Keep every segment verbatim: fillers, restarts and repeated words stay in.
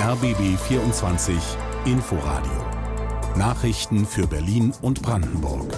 R B B vierundzwanzig Inforadio. Nachrichten für Berlin und Brandenburg.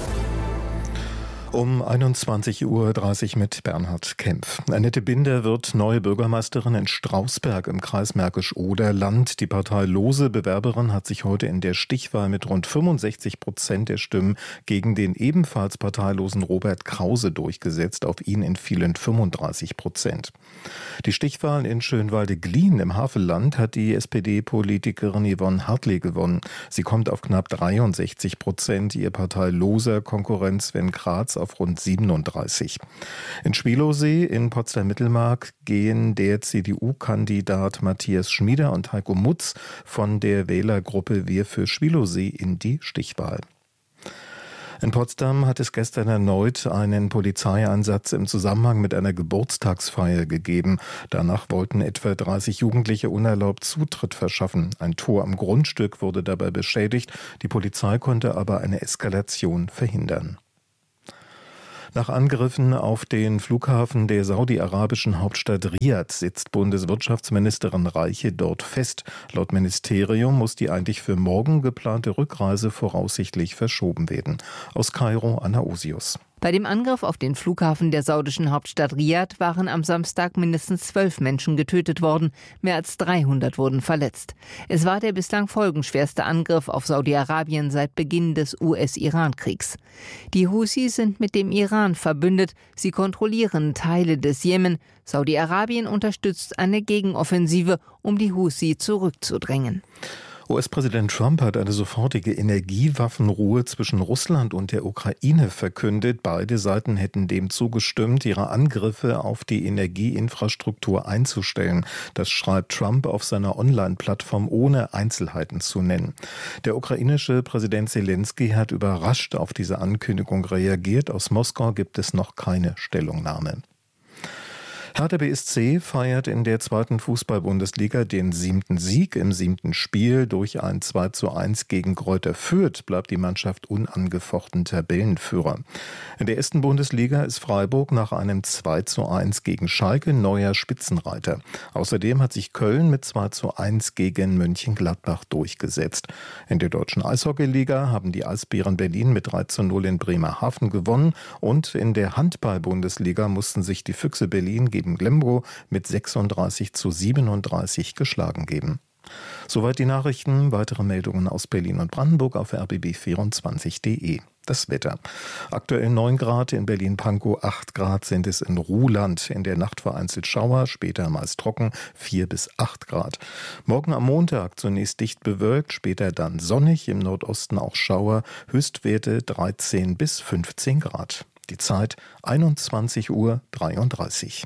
Um einundzwanzig Uhr dreißig mit Bernhard Kempf. Annette Binder wird neue Bürgermeisterin in Strausberg im Kreis Märkisch-Oder-Land. Die Partei Lose Bewerberin hat sich heute in der Stichwahl mit rund fünfundsechzig Prozent der Stimmen gegen den ebenfalls parteilosen Robert Krause durchgesetzt. Auf ihn entfielen fünfunddreißig Prozent. Die Stichwahl in Schönwalde-Glien im Havelland hat die S P D-Politikerin Yvonne Hartley gewonnen. Sie kommt auf knapp dreiundsechzig Prozent. Ihr parteiloser Konkurrent Sven Kratz auf rund siebenunddreißig. In Schwielowsee in Potsdam-Mittelmark gehen der C D U-Kandidat Matthias Schmieder und Heiko Mutz von der Wählergruppe Wir für Schwielowsee in die Stichwahl. In Potsdam hat es gestern erneut einen Polizeieinsatz im Zusammenhang mit einer Geburtstagsfeier gegeben. Danach wollten etwa dreißig Jugendliche unerlaubt Zutritt verschaffen. Ein Tor am Grundstück wurde dabei beschädigt. Die Polizei konnte aber eine Eskalation verhindern. Nach Angriffen auf den Flughafen der saudi-arabischen Hauptstadt Riad sitzt Bundeswirtschaftsministerin Reiche dort fest. Laut Ministerium muss die eigentlich für morgen geplante Rückreise voraussichtlich verschoben werden. Aus Kairo, Anna Osius. Bei dem Angriff auf den Flughafen der saudischen Hauptstadt Riad waren am Samstag mindestens zwölf Menschen getötet worden. Mehr als dreihundert wurden verletzt. Es war der bislang folgenschwerste Angriff auf Saudi-Arabien seit Beginn des U S-Iran-Kriegs. Die Houthis sind mit dem Iran verbündet. Sie kontrollieren Teile des Jemen. Saudi-Arabien unterstützt eine Gegenoffensive, um die Houthi zurückzudrängen. U S-Präsident Trump hat eine sofortige Energiewaffenruhe zwischen Russland und der Ukraine verkündet. Beide Seiten hätten dem zugestimmt, ihre Angriffe auf die Energieinfrastruktur einzustellen. Das schreibt Trump auf seiner Online-Plattform, ohne Einzelheiten zu nennen. Der ukrainische Präsident Zelensky hat überrascht auf diese Ankündigung reagiert. Aus Moskau gibt es noch keine Stellungnahme. Hertha B S C feiert in der zweiten Fußball-Bundesliga den siebten Sieg im siebten Spiel. Durch ein zwei zu eins gegen Greuther Fürth bleibt die Mannschaft unangefochten Tabellenführer. In der ersten Bundesliga ist Freiburg nach einem zwei zu eins gegen Schalke neuer Spitzenreiter. Außerdem hat sich Köln mit zwei zu eins gegen Mönchengladbach durchgesetzt. In der deutschen Eishockeyliga haben die Eisbären Berlin mit drei zu null in Bremerhaven gewonnen und in der Handball-Bundesliga mussten sich die Füchse Berlin gegen Lemgo mit sechsunddreißig zu siebenunddreißig geschlagen geben. Soweit die Nachrichten. Weitere Meldungen aus Berlin und Brandenburg auf r b b vierundzwanzig punkt de. Das Wetter. Aktuell neun Grad, in Berlin-Pankow acht Grad sind es in Ruhland. In der Nacht vereinzelt Schauer, später meist trocken, vier bis acht Grad. Morgen am Montag zunächst dicht bewölkt, später dann sonnig, im Nordosten auch Schauer, Höchstwerte dreizehn bis fünfzehn Grad. Die Zeit einundzwanzig Uhr dreiunddreißig.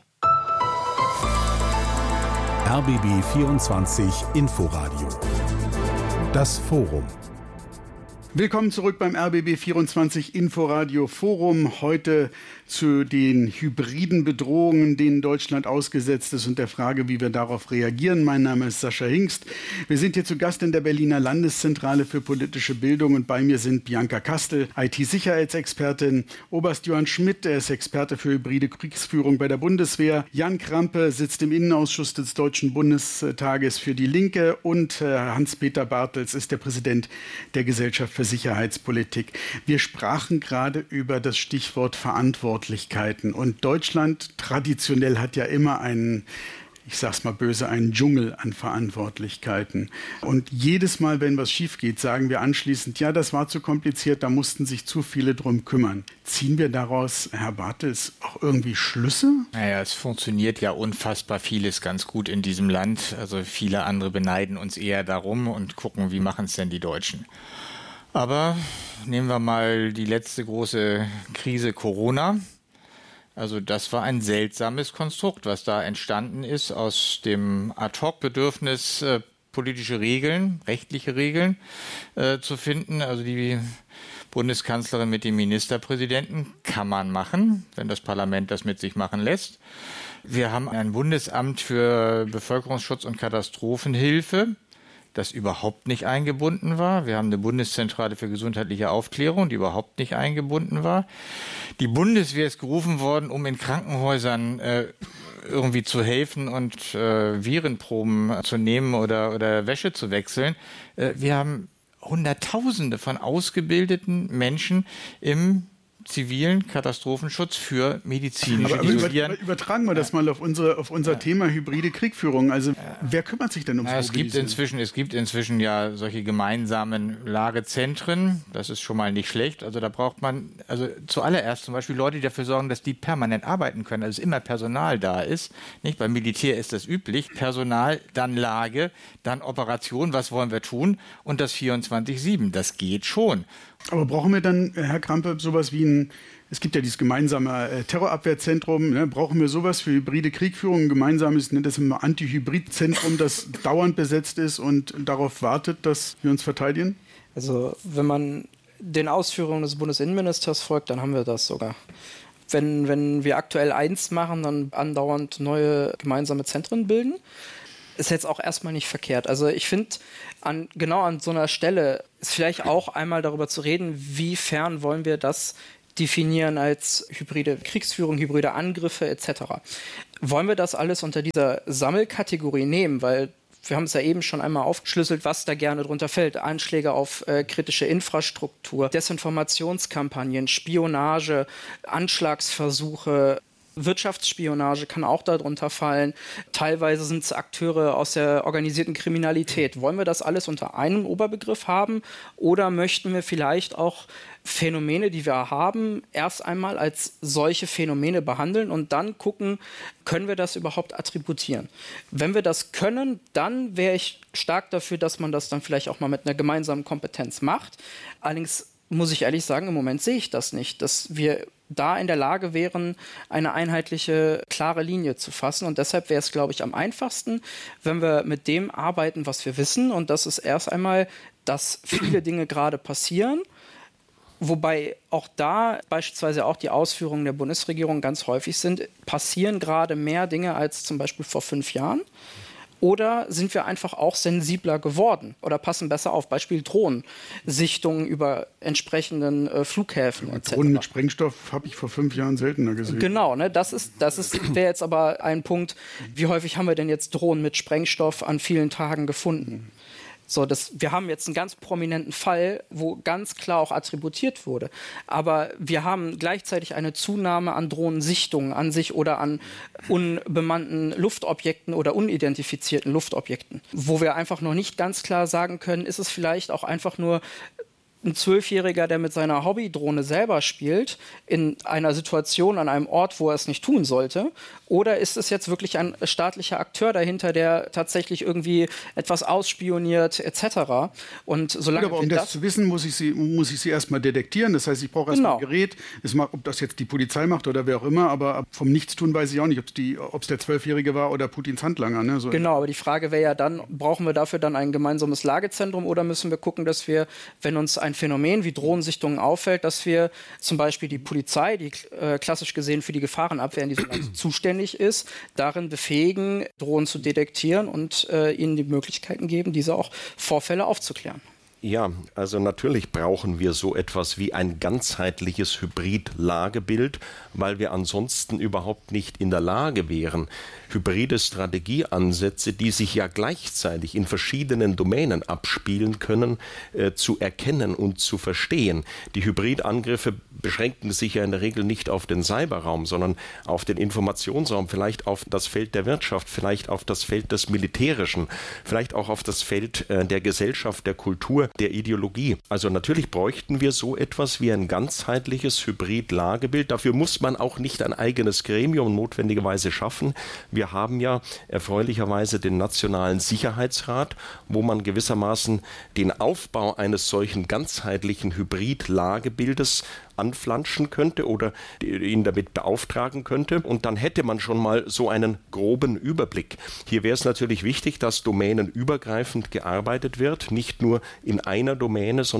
R B B vierundzwanzig Inforadio. Das Forum. Willkommen zurück beim R B B vierundzwanzig Inforadio Forum. Heute zu den hybriden Bedrohungen, denen Deutschland ausgesetzt ist und der Frage, wie wir darauf reagieren. Mein Name ist Sascha Hingst. Wir sind hier zu Gast in der Berliner Landeszentrale für politische Bildung und bei mir sind Bianca Kastel, I T-Sicherheitsexpertin, Oberst Johann Schmidt, er ist Experte für hybride Kriegsführung bei der Bundeswehr, Jan Krampe sitzt im Innenausschuss des Deutschen Bundestages für die Linke und äh, Hans-Peter Bartels ist der Präsident der Gesellschaft für Sicherheitspolitik. Wir sprachen gerade über das Stichwort Verantwortlichkeiten. Und Deutschland traditionell hat ja immer einen, ich sag's mal böse, einen Dschungel an Verantwortlichkeiten. Und jedes Mal, wenn was schief geht, sagen wir anschließend, ja, das war zu kompliziert, da mussten sich zu viele drum kümmern. Ziehen wir daraus, Herr Bartels, auch irgendwie Schlüsse? Naja, es funktioniert ja unfassbar vieles ganz gut in diesem Land. Also viele andere beneiden uns eher darum und gucken, wie machen es denn die Deutschen. Aber nehmen wir mal die letzte große Krise Corona. Also das war ein seltsames Konstrukt, was da entstanden ist aus dem Ad-hoc-Bedürfnis, äh, politische Regeln, rechtliche Regeln äh, zu finden. Also die Bundeskanzlerin mit dem Ministerpräsidenten kann man machen, wenn das Parlament das mit sich machen lässt. Wir haben ein Bundesamt für Bevölkerungsschutz und Katastrophenhilfe, das überhaupt nicht eingebunden war. Wir haben eine Bundeszentrale für gesundheitliche Aufklärung, die überhaupt nicht eingebunden war. Die Bundeswehr ist gerufen worden, um in Krankenhäusern äh, irgendwie zu helfen und äh, Virenproben zu nehmen oder, oder Wäsche zu wechseln. Äh, wir haben Hunderttausende von ausgebildeten Menschen im zivilen Katastrophenschutz für medizinische aber, aber über, übertragen wir das mal auf, unsere, auf unser ja. Thema hybride Kriegführung. Also wer kümmert sich denn ums ja, es gibt inzwischen Es gibt inzwischen ja solche gemeinsamen Lagezentren. Das ist schon mal nicht schlecht. Also da braucht man also zuallererst zum Beispiel Leute, die dafür sorgen, dass die permanent arbeiten können, also immer Personal da ist. Nicht? Beim Militär ist das üblich. Personal, dann Lage, dann Operation. Was wollen wir tun? Und das vierundzwanzig sieben. Das geht schon. Aber brauchen wir dann, Herr Krampe, sowas wie ein, es gibt ja dieses gemeinsame äh, Terrorabwehrzentrum, ne? Brauchen wir sowas für hybride Kriegführung, ein gemeinsames, nennt das immer Anti-Hybrid-Zentrum, das dauernd besetzt ist und darauf wartet, dass wir uns verteidigen? Also wenn man den Ausführungen des Bundesinnenministers folgt, dann haben wir das sogar. Wenn, wenn wir aktuell eins machen, dann andauernd neue gemeinsame Zentren bilden. Ist jetzt auch erstmal nicht verkehrt. Also ich finde, an, genau an so einer Stelle ist vielleicht auch einmal darüber zu reden, wiefern wollen wir das definieren als hybride Kriegsführung, hybride Angriffe et cetera. Wollen wir das alles unter dieser Sammelkategorie nehmen? Weil wir haben es ja eben schon einmal aufgeschlüsselt, was da gerne drunter fällt. Anschläge auf äh, kritische Infrastruktur, Desinformationskampagnen, Spionage, Anschlagsversuche, Wirtschaftsspionage kann auch darunter fallen. Teilweise sind es Akteure aus der organisierten Kriminalität. Wollen wir das alles unter einem Oberbegriff haben oder möchten wir vielleicht auch Phänomene, die wir haben, erst einmal als solche Phänomene behandeln und dann gucken, können wir das überhaupt attributieren? Wenn wir das können, dann wäre ich stark dafür, dass man das dann vielleicht auch mal mit einer gemeinsamen Kompetenz macht. Allerdings muss ich ehrlich sagen, im Moment sehe ich das nicht, dass wir da in der Lage wären, eine einheitliche, klare Linie zu fassen. Und deshalb wäre es, glaube ich, am einfachsten, wenn wir mit dem arbeiten, was wir wissen. Und das ist erst einmal, dass viele Dinge gerade passieren. Wobei auch da beispielsweise auch die Ausführungen der Bundesregierung ganz häufig sind, passieren gerade mehr Dinge als zum Beispiel vor fünf Jahren. Oder sind wir einfach auch sensibler geworden oder passen besser auf? Beispiel Drohnensichtungen über entsprechenden äh, Flughäfen ja, et cetera. Drohnen mit Sprengstoff habe ich vor fünf Jahren seltener gesehen. Genau, ne, das ist, das ist, wäre jetzt aber ein Punkt, wie häufig haben wir denn jetzt Drohnen mit Sprengstoff an vielen Tagen gefunden? So, das, wir haben jetzt einen ganz prominenten Fall, wo ganz klar auch attributiert wurde. Aber wir haben gleichzeitig eine Zunahme an Drohnensichtungen an sich oder an unbemannten Luftobjekten oder unidentifizierten Luftobjekten, wo wir einfach noch nicht ganz klar sagen können, ist es vielleicht auch einfach nur ein Zwölfjähriger, der mit seiner Hobbydrohne selber spielt, in einer Situation an einem Ort, wo er es nicht tun sollte? Oder ist es jetzt wirklich ein staatlicher Akteur dahinter, der tatsächlich irgendwie etwas ausspioniert et cetera? Und solange Gut, aber um das, das zu wissen, muss ich sie, muss ich sie erstmal detektieren. Das heißt, ich brauche erstmal genau. ein Gerät. Es mag, ob das jetzt die Polizei macht oder wer auch immer, aber vom Nichtstun weiß ich auch nicht, ob es der Zwölfjährige war oder Putins Handlanger. Ne? So. Genau, aber die Frage wäre ja dann, brauchen wir dafür dann ein gemeinsames Lagezentrum oder müssen wir gucken, dass wir, wenn uns ein Phänomen wie Drohnensichtungen auffällt, dass wir zum Beispiel die Polizei, die äh, klassisch gesehen für die Gefahrenabwehr in diesem Land zuständig ist, darin befähigen, Drohnen zu detektieren und äh, ihnen die Möglichkeiten geben, diese auch Vorfälle aufzuklären. Ja, also natürlich brauchen wir so etwas wie ein ganzheitliches Hybrid-Lagebild, weil wir ansonsten überhaupt nicht in der Lage wären, hybride Strategieansätze, die sich ja gleichzeitig in verschiedenen Domänen abspielen können, äh, zu erkennen und zu verstehen. Die Hybridangriffe beschränken sich ja in der Regel nicht auf den Cyberraum, sondern auf den Informationsraum, vielleicht auf das Feld der Wirtschaft, vielleicht auf das Feld des Militärischen, vielleicht auch auf das Feld äh, der Gesellschaft, der Kultur, der Ideologie. Also natürlich bräuchten wir so etwas wie ein ganzheitliches Hybrid-Lagebild. Dafür muss man auch nicht ein eigenes Gremium notwendigerweise schaffen. Wir haben ja erfreulicherweise den Nationalen Sicherheitsrat, wo man gewissermaßen den Aufbau eines solchen ganzheitlichen Hybrid-Lagebildes anflanschen könnte oder ihn damit beauftragen könnte. Und dann hätte man schon mal so einen groben Überblick. Hier wäre es natürlich wichtig, dass domänenübergreifend gearbeitet wird, nicht nur in einer Domäne, sondern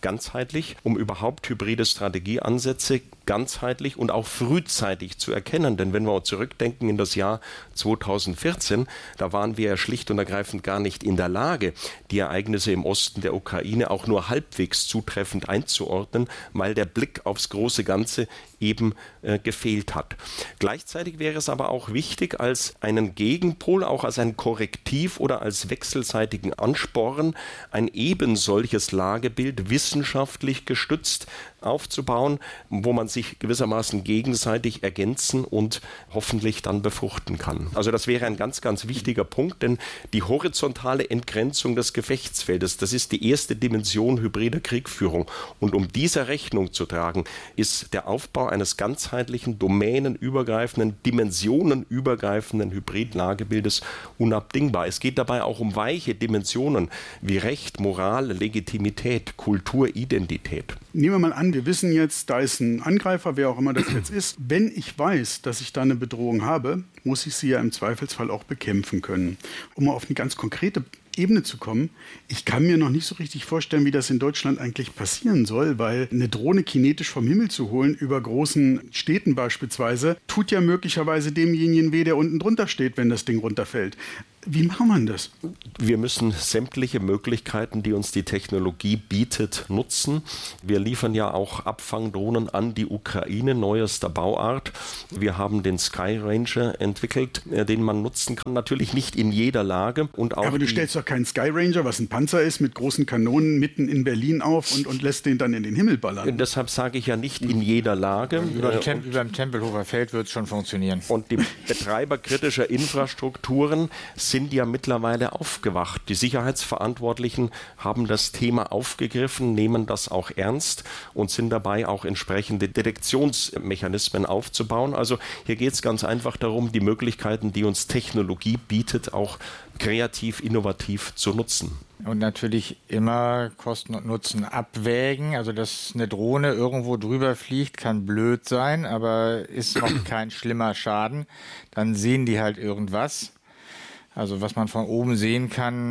ganzheitlich, um überhaupt hybride Strategieansätze ganzheitlich und auch frühzeitig zu erkennen. Denn wenn wir zurückdenken in das Jahr zweitausendvierzehn, da waren wir ja schlicht und ergreifend gar nicht in der Lage, die Ereignisse im Osten der Ukraine auch nur halbwegs zutreffend einzuordnen, weil der Blick aufs große Ganze eben äh, gefehlt hat. Gleichzeitig wäre es aber auch wichtig, als einen Gegenpol, auch als ein Korrektiv oder als wechselseitigen Ansporn, ein eben solches Lagebild wissenschaftlich gestützt aufzubauen, wo man sich gewissermaßen gegenseitig ergänzen und hoffentlich dann befruchten kann. Also das wäre ein ganz, ganz wichtiger Punkt, denn die horizontale Entgrenzung des Gefechtsfeldes, das ist die erste Dimension hybrider Kriegführung. Und um dieser Rechnung zu tragen, ist der Aufbau eines ganzheitlichen, domänenübergreifenden, dimensionenübergreifenden Hybridlagebildes unabdingbar. Es geht dabei auch um weiche Dimensionen wie Recht, Moral, Legitimität, Kultur, Identität. Nehmen wir mal an, wir wissen jetzt, da ist ein Angreifer, wer auch immer das jetzt ist. Wenn ich weiß, dass ich da eine Bedrohung habe, muss ich sie ja im Zweifelsfall auch bekämpfen können. Um mal auf eine ganz konkrete Ebene zu kommen. Ich kann mir noch nicht so richtig vorstellen, wie das in Deutschland eigentlich passieren soll, weil eine Drohne kinetisch vom Himmel zu holen, über großen Städten beispielsweise, tut ja möglicherweise demjenigen weh, der unten drunter steht, wenn das Ding runterfällt. Wie macht man das? Wir müssen sämtliche Möglichkeiten, die uns die Technologie bietet, nutzen. Wir liefern ja auch Abfangdrohnen an die Ukraine, neuester Bauart. Wir haben den Sky Ranger entwickelt, den man nutzen kann. Natürlich nicht in jeder Lage. Und auch Aber du stellst doch keinen Sky Ranger, was ein Panzer ist, mit großen Kanonen mitten in Berlin auf und, und lässt den dann in den Himmel ballern. Und deshalb sage ich ja nicht in jeder Lage. Über dem, Tem- über dem Tempelhofer Feld wird es schon funktionieren. Und die Betreiber kritischer Infrastrukturen sind ja mittlerweile aufgewacht. Die Sicherheitsverantwortlichen haben das Thema aufgegriffen, nehmen das auch ernst und sind dabei, auch entsprechende Detektionsmechanismen aufzubauen. Also hier geht es ganz einfach darum, die Möglichkeiten, die uns Technologie bietet, auch kreativ, innovativ zu nutzen. Und natürlich immer Kosten und Nutzen abwägen. Also, dass eine Drohne irgendwo drüber fliegt, kann blöd sein, aber ist noch kein schlimmer Schaden. Dann sehen die halt irgendwas. Also was man von oben sehen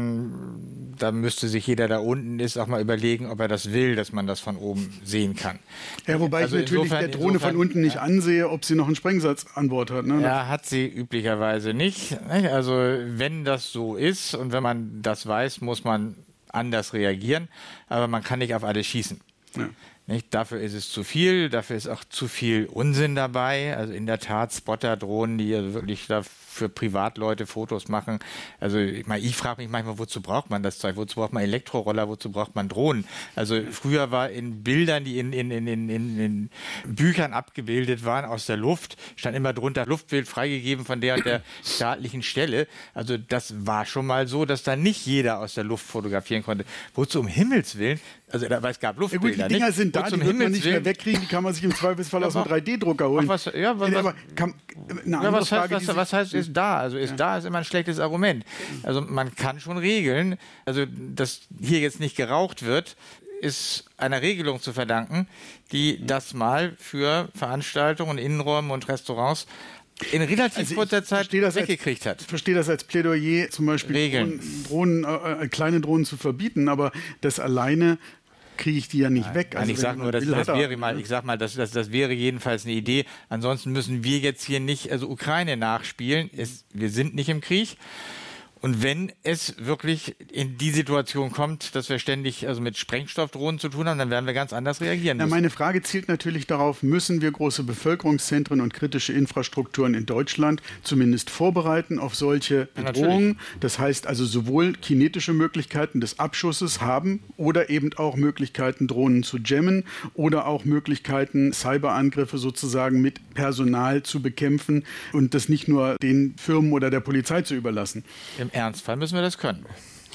kann, da müsste sich jeder, der unten ist, auch mal überlegen, ob er das will, dass man das von oben sehen kann. Ja, wobei also ich natürlich insofern, der Drohne insofern, von unten nicht ja. ansehe, ob sie noch einen Sprengsatz an Bord hat. Ne? Ja, hat sie üblicherweise nicht. Also wenn das so ist und wenn man das weiß, muss man anders reagieren. Aber man kann nicht auf alles schießen. Ja. Nicht? Dafür ist es zu viel, dafür ist auch zu viel Unsinn dabei. Also in der Tat Spotterdrohnen, die ja wirklich da für Privatleute Fotos machen. Also ich, meine, ich frage mich manchmal, wozu braucht man das Zeug? Wozu braucht man Elektroroller? Wozu braucht man Drohnen? Also früher war in Bildern, die in, in, in, in, in Büchern abgebildet waren aus der Luft, stand immer drunter Luftbild freigegeben von der und der staatlichen Stelle. Also das war schon mal so, dass da nicht jeder aus der Luft fotografieren konnte. Wozu um Himmels Willen? Also weil es gab Luftbilder. Ja gut, die Dinger nicht? sind da, Wozu die wird man nicht mehr wegkriegen, die kann man sich im Zweifelsfall ja, aus einem drei D Drucker holen. Was, ja, was, aber kann, eine andere ja, was, Frage, heißt, was, was heißt ist da? Also ist ja. da ist immer ein schlechtes Argument. Also man kann schon regeln, also dass hier jetzt nicht geraucht wird, ist einer Regelung zu verdanken, die das mal für Veranstaltungen, Innenräume und Restaurants in relativ also kurzer Zeit weggekriegt hat. Ich verstehe das als Plädoyer, zum Beispiel Regeln. Drohnen, äh, kleine Drohnen zu verbieten, aber das alleine kriege ich die ja nicht Nein, weg. Also ich sage nur, das, das wäre mal, ich sag mal, das, das, das wäre jedenfalls eine Idee. Ansonsten müssen wir jetzt hier nicht, also Ukraine nachspielen. Es, wir sind nicht im Krieg. Und wenn es wirklich in die Situation kommt, dass wir ständig also mit Sprengstoffdrohnen zu tun haben, dann werden wir ganz anders reagieren müssen. Ja, meine Frage zielt natürlich darauf, müssen wir große Bevölkerungszentren und kritische Infrastrukturen in Deutschland zumindest vorbereiten auf solche Bedrohungen? Ja, das heißt also sowohl kinetische Möglichkeiten des Abschusses haben oder eben auch Möglichkeiten, Drohnen zu jammen oder auch Möglichkeiten, Cyberangriffe sozusagen mit Personal zu bekämpfen und das nicht nur den Firmen oder der Polizei zu überlassen. Im Ernstfall müssen wir das können.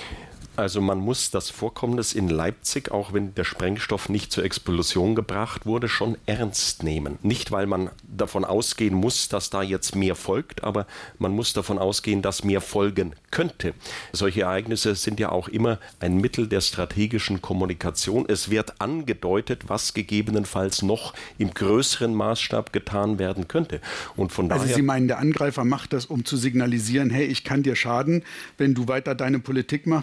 Also man muss das Vorkommnis in Leipzig, auch wenn der Sprengstoff nicht zur Explosion gebracht wurde, schon ernst nehmen. Nicht, weil man davon ausgehen muss, dass da jetzt mehr folgt, aber man muss davon ausgehen, dass mehr folgen könnte. Solche Ereignisse sind ja auch immer ein Mittel der strategischen Kommunikation. Es wird angedeutet, was gegebenenfalls noch im größeren Maßstab getan werden könnte. Und von also daher Sie meinen, der Angreifer macht das, um zu signalisieren, hey, ich kann dir schaden, wenn du weiter deine Politik machst, dann schicke ich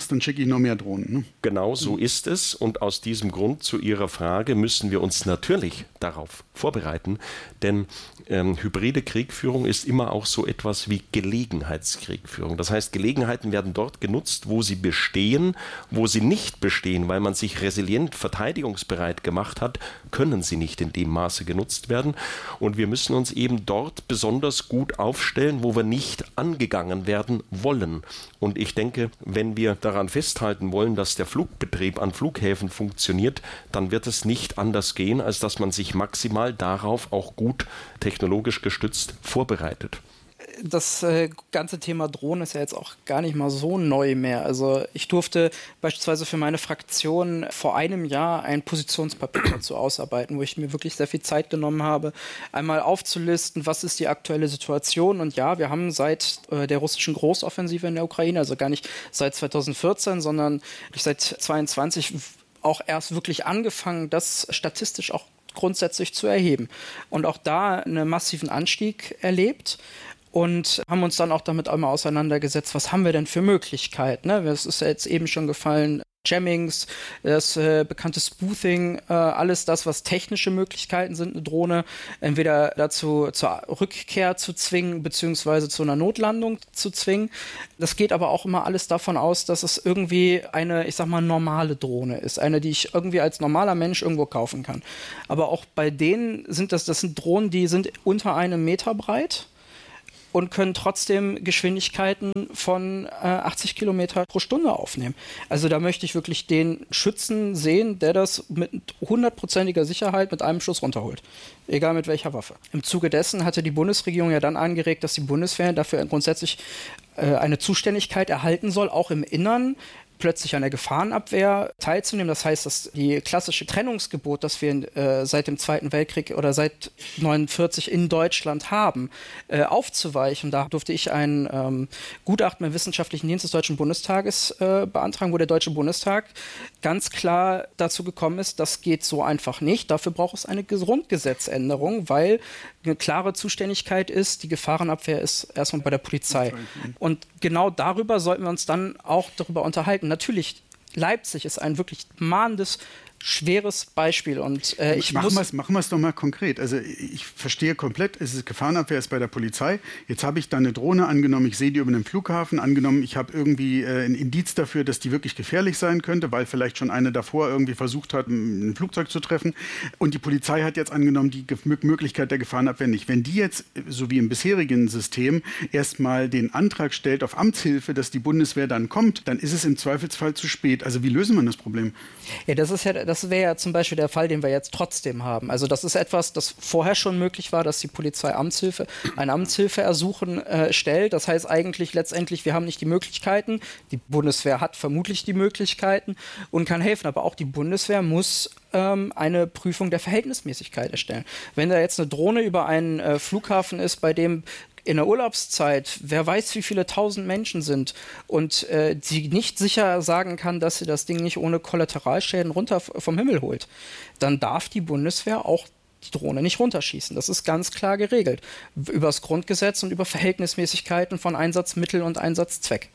wirklich noch mehr Drohnen. Ne? Genau so ist es. Und aus diesem Grund zu Ihrer Frage müssen wir uns natürlich darauf vorbereiten. Denn ähm, hybride Kriegführung ist immer auch so etwas wie Gelegenheitskriegführung. Das heißt, Gelegenheiten werden dort genutzt, wo sie bestehen. Wo sie nicht bestehen, weil man sich resilient verteidigungsbereit gemacht hat, können sie nicht in dem Maße genutzt werden. Und wir müssen uns eben dort besonders gut aufstellen, wo wir nicht angegangen werden wollen. Und ich denke, wenn wir daran festhalten wollen, dass der Flugbetrieb an Flughäfen funktioniert, dann wird es nicht anders gehen, als dass man sich maximal darauf auch gut technologisch gestützt vorbereitet. Das äh, ganze Thema Drohnen ist ja jetzt auch gar nicht mal so neu mehr. Also ich durfte beispielsweise für meine Fraktion vor einem Jahr ein Positionspapier dazu ausarbeiten, wo ich mir wirklich sehr viel Zeit genommen habe, einmal aufzulisten, was ist die aktuelle Situation. Und ja, wir haben seit äh, der russischen Großoffensive in der Ukraine, also gar nicht seit zweitausendvierzehn, sondern seit zweitausendzweiundzwanzig auch erst wirklich angefangen, das statistisch auch grundsätzlich zu erheben. Und auch da einen massiven Anstieg erlebt. Und haben uns dann auch damit einmal auseinandergesetzt, was haben wir denn für Möglichkeiten. Ne? Es ist ja jetzt eben schon gefallen, Jammings, das äh, bekannte Spoofing, äh, alles das, was technische Möglichkeiten sind, eine Drohne entweder dazu zur Rückkehr zu zwingen, beziehungsweise zu einer Notlandung zu zwingen. Das geht aber auch immer alles davon aus, dass es irgendwie eine, ich sag mal, normale Drohne ist. Eine, die ich irgendwie als normaler Mensch irgendwo kaufen kann. Aber auch bei denen sind das, das sind Drohnen, die sind unter einem Meter breit und können trotzdem Geschwindigkeiten von äh, achtzig Kilometer pro Stunde aufnehmen. Also da möchte ich wirklich den Schützen sehen, der das mit hundertprozentiger Sicherheit mit einem Schuss runterholt. Egal mit welcher Waffe. Im Zuge dessen hatte die Bundesregierung ja dann angeregt, dass die Bundeswehr dafür grundsätzlich äh, eine Zuständigkeit erhalten soll, auch im Innern plötzlich an der Gefahrenabwehr teilzunehmen. Das heißt, dass die klassische Trennungsgebot, das wir äh, seit dem Zweiten Weltkrieg oder seit neunundvierzig in Deutschland haben, äh, aufzuweichen. Da durfte ich ein ähm, Gutachten im Wissenschaftlichen Dienst des Deutschen Bundestages äh, beantragen, wo der Deutsche Bundestag ganz klar dazu gekommen ist, das geht so einfach nicht. Dafür braucht es eine Grundgesetzänderung, weil eine klare Zuständigkeit ist, die Gefahrenabwehr ist erstmal bei der Polizei. Und genau darüber sollten wir uns dann auch darüber unterhalten. Natürlich, Leipzig ist ein wirklich mahnendes, schweres Beispiel. Und äh, ich machen muss... wir es doch mal konkret. Also ich verstehe komplett, es ist Gefahrenabwehr ist bei der Polizei. Jetzt habe ich da eine Drohne angenommen, ich sehe die über einem Flughafen, angenommen, ich habe irgendwie äh, ein Indiz dafür, dass die wirklich gefährlich sein könnte, weil vielleicht schon eine davor irgendwie versucht hat, ein Flugzeug zu treffen. Und die Polizei hat jetzt angenommen, die Ge- Möglichkeit der Gefahrenabwehr nicht. Wenn die jetzt, so wie im bisherigen System, erstmal den Antrag stellt auf Amtshilfe, dass die Bundeswehr dann kommt, dann ist es im Zweifelsfall zu spät. Also wie lösen wir das Problem? Ja, das ist ja... Das wäre ja zum Beispiel der Fall, den wir jetzt trotzdem haben. Also das ist etwas, das vorher schon möglich war, dass die Polizei Amtshilfe, ein Amtshilfeersuchen äh, stellt. Das heißt eigentlich letztendlich, wir haben nicht die Möglichkeiten. Die Bundeswehr hat vermutlich die Möglichkeiten und kann helfen. Aber auch die Bundeswehr muss ähm, eine Prüfung der Verhältnismäßigkeit erstellen. Wenn da jetzt eine Drohne über einen äh, Flughafen ist, bei dem in der Urlaubszeit, wer weiß, wie viele tausend Menschen sind und äh, sie nicht sicher sagen kann, dass sie das Ding nicht ohne Kollateralschäden runter vom Himmel holt, dann darf die Bundeswehr auch die Drohne nicht runterschießen. Das ist ganz klar geregelt. Über das Grundgesetz und über Verhältnismäßigkeiten von Einsatzmittel und Einsatzzweck.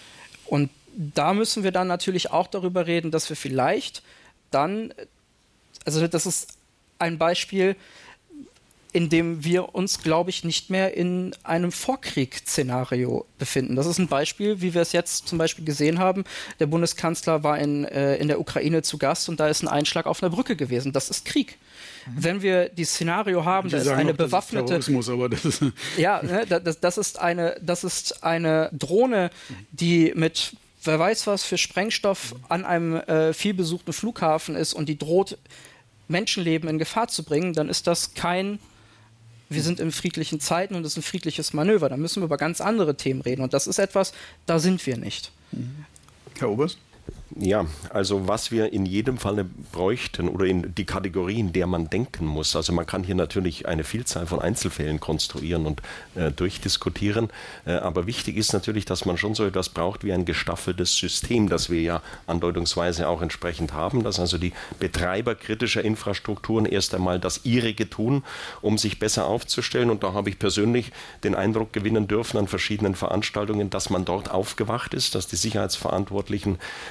Und da müssen wir dann natürlich auch darüber reden, dass wir vielleicht dann, also das ist ein Beispiel, in dem wir uns, glaube ich, nicht mehr in einem Vorkriegsszenario befinden. Das ist ein Beispiel, wie wir es jetzt zum Beispiel gesehen haben. Der Bundeskanzler war in, äh, in der Ukraine zu Gast und da ist ein Einschlag auf einer Brücke gewesen. Das ist Krieg. Mhm. Wenn wir die Szenario haben, da ist eine bewaffnete... Das ist aber das ist ja, ne, das, das, ist eine, das ist eine Drohne, die mit wer weiß was für Sprengstoff an einem äh, vielbesuchten Flughafen ist und die droht, Menschenleben in Gefahr zu bringen, dann ist das kein... Wir sind in friedlichen Zeiten und es ist ein friedliches Manöver. Da müssen wir über ganz andere Themen reden. Und das ist etwas, da sind wir nicht. Herr Oberst? Ja, also was wir in jedem Falle bräuchten oder in die Kategorien, der man denken muss. Also man kann hier natürlich eine Vielzahl von Einzelfällen konstruieren und äh, durchdiskutieren. Äh, aber wichtig ist natürlich, dass man schon so etwas braucht wie ein gestaffeltes System, das wir ja andeutungsweise auch entsprechend haben, dass also die Betreiber kritischer Infrastrukturen erst einmal das ihrige tun, um sich besser aufzustellen. Und da habe ich persönlich den Eindruck gewinnen dürfen an verschiedenen Veranstaltungen, dass man dort aufgewacht ist, dass die Sicherheitsverantwortlichen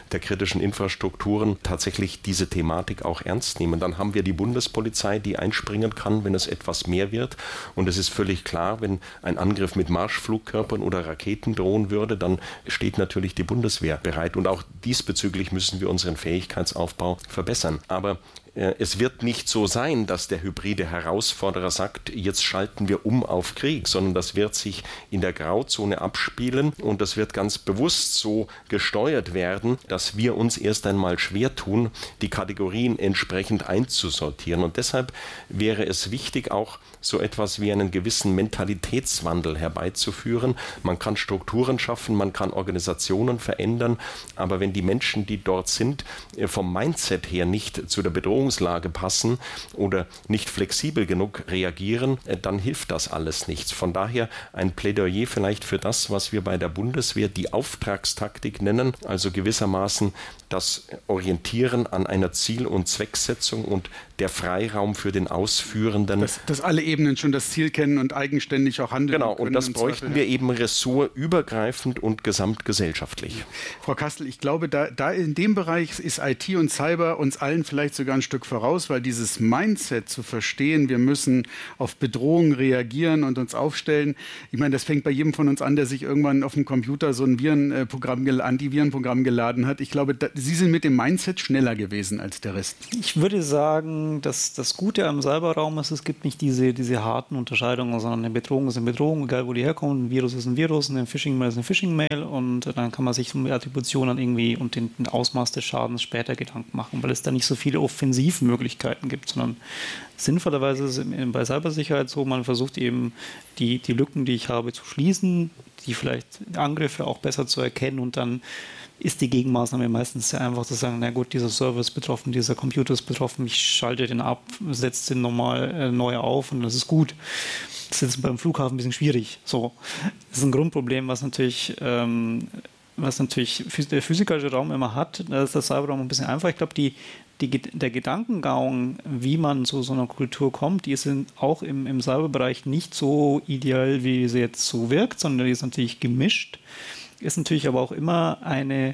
der kritischen Infrastrukturen tatsächlich diese Thematik auch ernst nehmen. Dann haben wir die Bundespolizei, die einspringen kann, wenn es etwas mehr wird. Und es ist völlig klar, wenn ein Angriff mit Marschflugkörpern oder Raketen drohen würde, dann steht natürlich die Bundeswehr bereit. Und auch diesbezüglich müssen wir unseren Fähigkeitsaufbau verbessern. Aber es wird nicht so sein, dass der hybride Herausforderer sagt, jetzt schalten wir um auf Krieg, sondern das wird sich in der Grauzone abspielen und das wird ganz bewusst so gesteuert werden, dass wir uns erst einmal schwer tun, die Kategorien entsprechend einzusortieren. Und deshalb wäre es wichtig, auch so etwas wie einen gewissen Mentalitätswandel herbeizuführen. Man kann Strukturen schaffen, man kann Organisationen verändern, aber wenn die Menschen, die dort sind, vom Mindset her nicht zu der Bedrohungslage passen oder nicht flexibel genug reagieren, dann hilft das alles nichts. Von daher ein Plädoyer vielleicht für das, was wir bei der Bundeswehr die Auftragstaktik nennen, also gewissermaßen das Orientieren an einer Ziel- und Zwecksetzung und der Freiraum für den Ausführenden. Dass, dass alle Ebenen schon das Ziel kennen und eigenständig auch handeln Genau, können. und das bräuchten Zweifel. wir eben ressortübergreifend und gesamtgesellschaftlich. Frau Kastel, ich glaube, da, da in dem Bereich ist I T und Cyber uns allen vielleicht sogar ein Stück voraus, weil dieses Mindset zu verstehen, wir müssen auf Bedrohungen reagieren und uns aufstellen. Ich meine, das fängt bei jedem von uns an, der sich irgendwann auf dem Computer so ein Virenprogramm, Antivirenprogramm geladen hat. Ich glaube, da, Sie sind mit dem Mindset schneller gewesen als der Rest. Ich würde sagen, dass das Gute am Cyberraum ist, es gibt nicht diese, diese harten Unterscheidungen, sondern eine Bedrohung ist eine Bedrohung, egal wo die herkommt. Ein Virus ist ein Virus, eine Phishing-Mail ist eine Phishing-Mail und dann kann man sich um die Attribution dann irgendwie und den, den Ausmaß des Schadens später Gedanken machen, weil es da nicht so viele Offensivmöglichkeiten gibt, sondern sinnvollerweise ist es bei Cybersicherheit so, man versucht eben die, die Lücken, die ich habe, zu schließen, die vielleicht Angriffe auch besser zu erkennen und dann ist die Gegenmaßnahme meistens sehr einfach zu sagen, na gut, dieser Server ist betroffen, dieser Computer ist betroffen, ich schalte den ab, setze den nochmal äh, neu auf und das ist gut. Das ist jetzt beim Flughafen ein bisschen schwierig. So, das ist ein Grundproblem, was natürlich, ähm, was natürlich der physikalische Raum immer hat. Da ist der Cyberraum ein bisschen einfach. Ich glaube, die, die, der Gedankengang, wie man zu so einer Kultur kommt, die ist auch im, im Cyberbereich nicht so ideal, wie sie jetzt so wirkt, sondern die ist natürlich gemischt. Ist natürlich aber auch immer eine,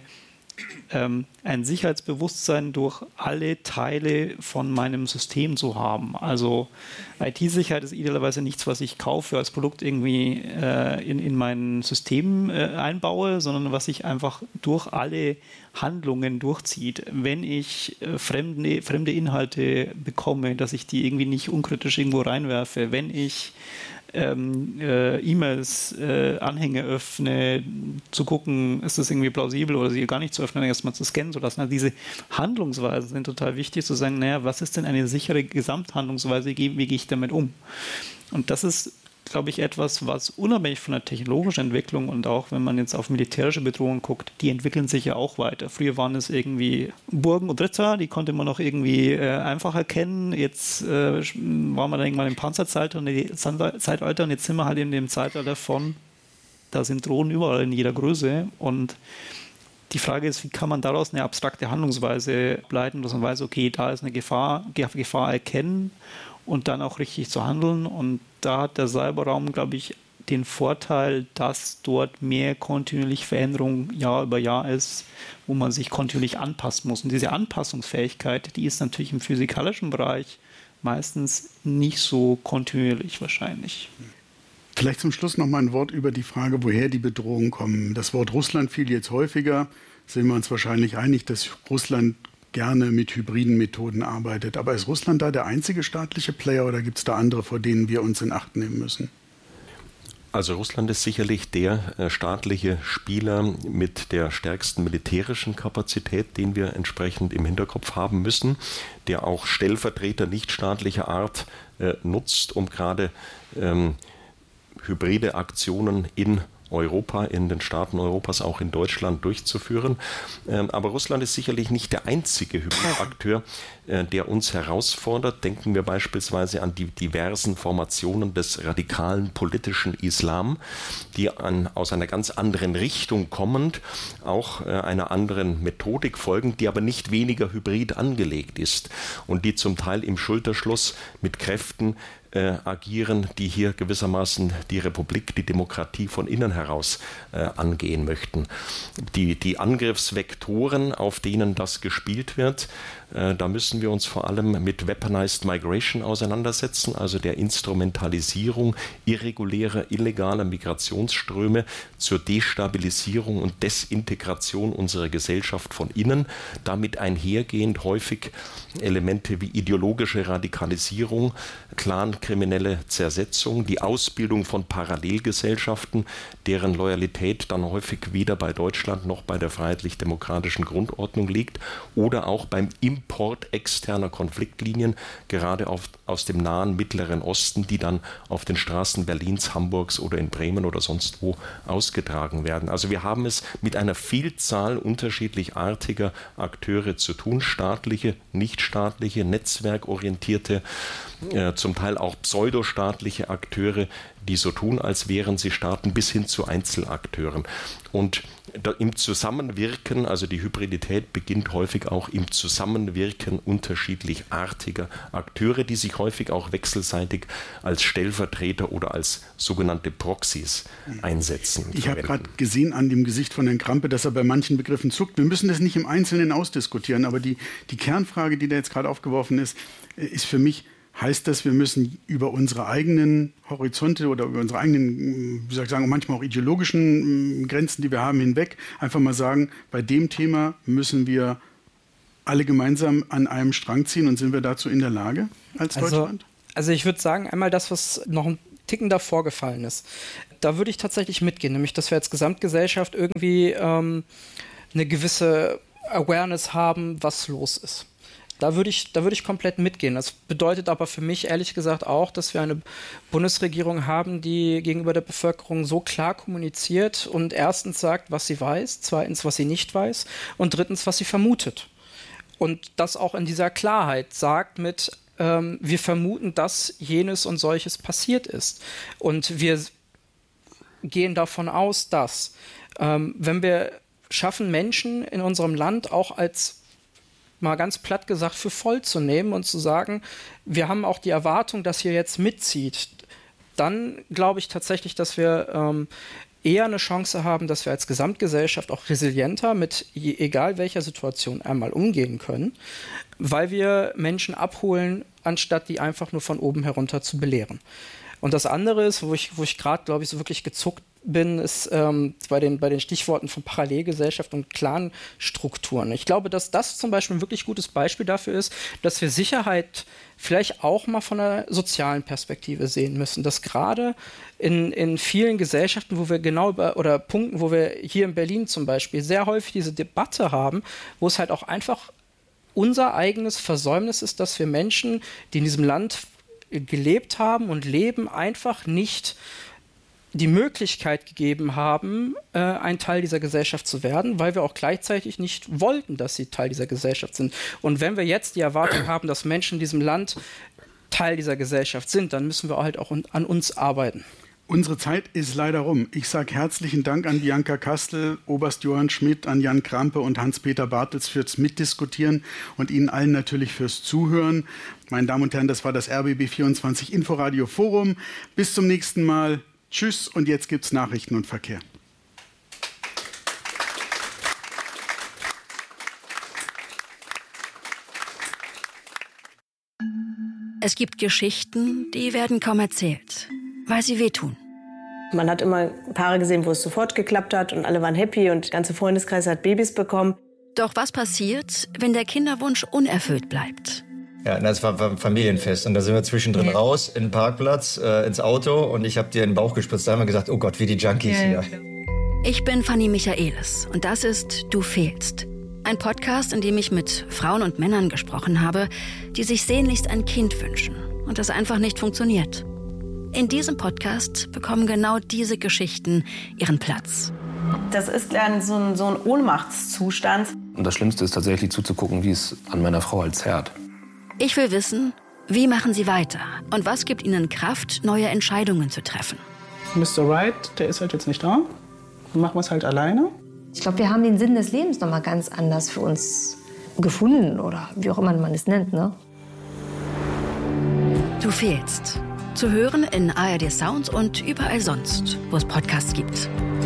ähm, ein Sicherheitsbewusstsein durch alle Teile von meinem System zu haben. Also I T-Sicherheit ist idealerweise nichts, was ich kaufe, als Produkt irgendwie äh, in, in mein System äh, einbaue, sondern was ich einfach durch alle Handlungen durchzieht. Wenn ich äh, fremde, fremde Inhalte bekomme, dass ich die irgendwie nicht unkritisch irgendwo reinwerfe, wenn ich Ähm, äh, E-Mails, äh, Anhänge öffne, zu gucken, ist das irgendwie plausibel oder sie gar nicht zu öffnen, erstmal zu scannen zu lassen. Also diese Handlungsweisen sind total wichtig, zu sagen, naja, was ist denn eine sichere Gesamthandlungsweise, wie, wie gehe ich damit um? Und das ist, glaube ich, etwas, was unabhängig von der technologischen Entwicklung und auch, wenn man jetzt auf militärische Bedrohungen guckt, die entwickeln sich ja auch weiter. Früher waren es irgendwie Burgen und Ritter, die konnte man noch irgendwie äh, einfach erkennen. Jetzt äh, waren wir dann irgendwann im Panzerzeitalter und, Zeitalter, und jetzt sind wir halt in dem Zeitalter von, da sind Drohnen überall in jeder Größe und die Frage ist, wie kann man daraus eine abstrakte Handlungsweise ableiten, dass man weiß, okay, da ist eine Gefahr, Gefahr erkennen und dann auch richtig zu handeln. Und da hat der Cyberraum, glaube ich, den Vorteil, dass dort mehr kontinuierlich Veränderung Jahr über Jahr ist, wo man sich kontinuierlich anpassen muss. Und diese Anpassungsfähigkeit, die ist natürlich im physikalischen Bereich meistens nicht so kontinuierlich wahrscheinlich. Vielleicht zum Schluss noch mal ein Wort über die Frage, woher die Bedrohungen kommen. Das Wort Russland fiel jetzt häufiger. Sind wir uns wahrscheinlich einig, dass Russland gerne mit hybriden Methoden arbeitet. Aber ist Russland da der einzige staatliche Player oder gibt es da andere, vor denen wir uns in Acht nehmen müssen? Also Russland ist sicherlich der äh, staatliche Spieler mit der stärksten militärischen Kapazität, den wir entsprechend im Hinterkopf haben müssen, der auch Stellvertreter nichtstaatlicher Art äh, nutzt, um gerade ähm, hybride Aktionen in Europa, in den Staaten Europas, auch in Deutschland durchzuführen. Aber Russland ist sicherlich nicht der einzige Hybridakteur, der uns herausfordert. Denken wir beispielsweise an die diversen Formationen des radikalen politischen Islam, die an, aus einer ganz anderen Richtung kommend auch einer anderen Methodik folgen, die aber nicht weniger hybrid angelegt ist und die zum Teil im Schulterschluss mit Kräften äh, agieren, die hier gewissermaßen die Republik, die Demokratie von innen heraus äh, angehen möchten. Die, die Angriffsvektoren, auf denen das gespielt wird, äh, da müssen wir uns vor allem mit Weaponized Migration auseinandersetzen, also der Instrumentalisierung irregulärer, illegaler Migrationsströme zur Destabilisierung und Desintegration unserer Gesellschaft von innen, damit einhergehend häufig Elemente wie ideologische Radikalisierung, clankriminelle Zersetzung, die Ausbildung von Parallelgesellschaften, deren Loyalität dann häufig weder bei Deutschland noch bei der freiheitlich-demokratischen Grundordnung liegt, oder auch beim Import externer Konfliktlinien, gerade auf, aus dem nahen Mittleren Osten, die dann auf den Straßen Berlins, Hamburgs oder in Bremen oder sonst wo ausgetragen werden. Also wir haben es mit einer Vielzahl unterschiedlich artiger Akteure zu tun, staatliche, nichtstaatliche, netzwerkorientierte, äh, zum Teil auch pseudostaatliche Akteure, die so tun, als wären sie Staaten, bis hin zu Einzelakteuren. Und da im Zusammenwirken, also die Hybridität beginnt häufig auch im Zusammenwirken unterschiedlich artiger Akteure, die sich häufig auch wechselseitig als Stellvertreter oder als sogenannte Proxys einsetzen. Ich habe gerade gesehen an dem Gesicht von Herrn Krampe, dass er bei manchen Begriffen zuckt. Wir müssen das nicht im Einzelnen ausdiskutieren, aber die, die Kernfrage, die da jetzt gerade aufgeworfen ist, ist für mich: Heißt das, wir müssen über unsere eigenen Horizonte oder über unsere eigenen, wie soll ich sagen, manchmal auch ideologischen Grenzen, die wir haben, hinweg einfach mal sagen, bei dem Thema müssen wir alle gemeinsam an einem Strang ziehen, und sind wir dazu in der Lage als also, Deutschland? Also ich würde sagen, einmal das, was noch ein Ticken davor gefallen ist, da würde ich tatsächlich mitgehen, nämlich dass wir als Gesamtgesellschaft irgendwie ähm, eine gewisse Awareness haben, was los ist. Da würde ich, da würde ich komplett mitgehen. Das bedeutet aber für mich ehrlich gesagt auch, dass wir eine Bundesregierung haben, die gegenüber der Bevölkerung so klar kommuniziert und erstens sagt, was sie weiß, zweitens, was sie nicht weiß und drittens, was sie vermutet. Und das auch in dieser Klarheit sagt mit, ähm, wir vermuten, dass jenes und solches passiert ist. Und wir gehen davon aus, dass, ähm, wenn wir schaffen, Menschen in unserem Land auch als, mal ganz platt gesagt, für voll zu nehmen und zu sagen, wir haben auch die Erwartung, dass ihr jetzt mitzieht, dann glaube ich tatsächlich, dass wir ähm, eher eine Chance haben, dass wir als Gesamtgesellschaft auch resilienter mit je, egal welcher Situation einmal umgehen können, weil wir Menschen abholen, anstatt die einfach nur von oben herunter zu belehren. Und das andere ist, wo ich, wo ich gerade, glaube ich, so wirklich gezuckt bin, ist ähm, bei, den, bei den Stichworten von Parallelgesellschaft und Clanstrukturen. Ich glaube, dass das zum Beispiel ein wirklich gutes Beispiel dafür ist, dass wir Sicherheit vielleicht auch mal von einer sozialen Perspektive sehen müssen. Dass gerade in, in vielen Gesellschaften, wo wir genau über, oder Punkten, wo wir hier in Berlin zum Beispiel sehr häufig diese Debatte haben, wo es halt auch einfach unser eigenes Versäumnis ist, dass wir Menschen, die in diesem Land gelebt haben und leben, einfach nicht die Möglichkeit gegeben haben, äh, ein Teil dieser Gesellschaft zu werden, weil wir auch gleichzeitig nicht wollten, dass sie Teil dieser Gesellschaft sind. Und wenn wir jetzt die Erwartung haben, dass Menschen in diesem Land Teil dieser Gesellschaft sind, dann müssen wir halt auch an uns arbeiten. Unsere Zeit ist leider rum. Ich sage herzlichen Dank an Bianca Kastel, Oberst Johann Schmidt, an Jan Krampe und Hans-Peter Bartels fürs Mitdiskutieren und Ihnen allen natürlich fürs Zuhören. Meine Damen und Herren, das war das R B B vierundzwanzig Inforadio Forum. Bis zum nächsten Mal. Tschüss, und jetzt gibt's Nachrichten und Verkehr. Es gibt Geschichten, die werden kaum erzählt, weil sie wehtun. Man hat immer Paare gesehen, wo es sofort geklappt hat und alle waren happy und der ganze Freundeskreis hat Babys bekommen. Doch was passiert, wenn der Kinderwunsch unerfüllt bleibt? Ja, das war ein Familienfest und da sind wir zwischendrin ja. raus, in den Parkplatz, äh, ins Auto und ich habe dir in den Bauch gespritzt. Da haben wir gesagt, oh Gott, wie die Junkies ja. hier. Ich bin Fanny Michaelis und das ist Du fehlst. Ein Podcast, in dem ich mit Frauen und Männern gesprochen habe, die sich sehnlichst ein Kind wünschen und das einfach nicht funktioniert. In diesem Podcast bekommen genau diese Geschichten ihren Platz. Das ist dann so ein, so ein Ohnmachtszustand. Und das Schlimmste ist tatsächlich zuzugucken, wie es an meiner Frau halt zerrt. Ich will wissen, wie machen sie weiter und was gibt ihnen Kraft, neue Entscheidungen zu treffen. Mister Wright, der ist halt jetzt nicht da. Dann machen wir es halt alleine. Ich glaube, wir haben den Sinn des Lebens noch mal ganz anders für uns gefunden oder wie auch immer man es nennt, ne? Du fehlst. Zu hören in A R D Sound und überall sonst, wo es Podcasts gibt.